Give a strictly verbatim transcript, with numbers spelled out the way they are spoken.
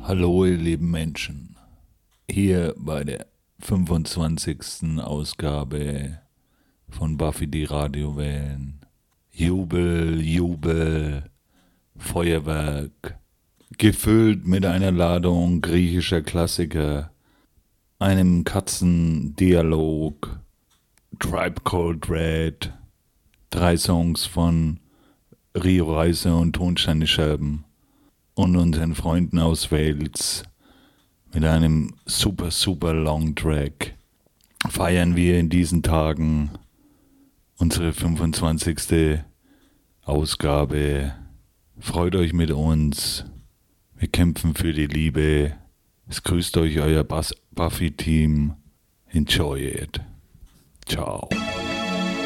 Hallo ihr lieben Menschen, hier bei der fünfundzwanzigsten Ausgabe von Buffy die Radiowellen. Jubel, Jubel, Feuerwerk, gefüllt mit einer Ladung griechischer Klassiker, einem Katzendialog, Tribe Called Red, drei Songs von Rio Reiser und Tonsteine Scherben und unseren Freunden aus Wales mit einem super, super Long Track feiern wir in diesen Tagen unsere fünfundzwanzigste Ausgabe. Freut euch mit uns. Wir kämpfen für die Liebe. Es grüßt euch euer Buffy-Team. Enjoy it. Ciao.